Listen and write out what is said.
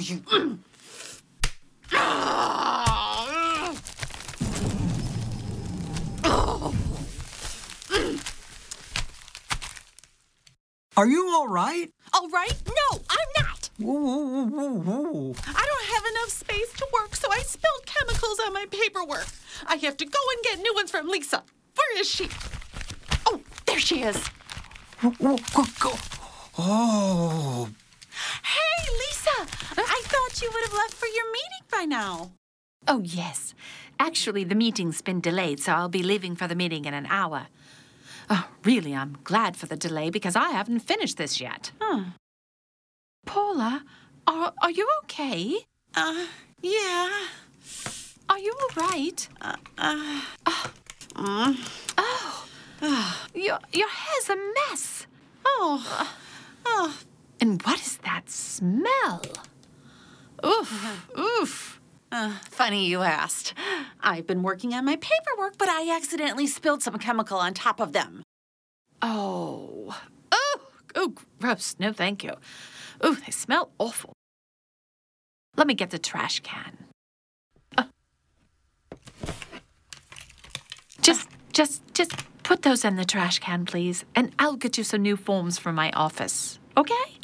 Are you all right? All right? No, I'm not. Whoa. I don't have enough space to work, so I spilled chemicals on my paperwork. I have to go and get new ones from Lisa. Where is she? Oh, there she is. Oh. Hey, Lisa! I thought you would have left for your meeting by now. Oh, yes. Actually, the meeting's been delayed, so I'll be leaving for the meeting in an hour. Oh, really, I'm glad for the delay because I haven't finished this yet. Paula, are you okay? Yeah. Are you all right? Your hair's a mess. And what is that smell? Oof. Funny you asked. I've been working on my paperwork, but I accidentally spilled some chemical on top of them. Oh, gross. No, thank you. Oh, they smell awful. Let me get the trash can. Just put those in the trash can, please, and I'll get you some new forms from my office, okay?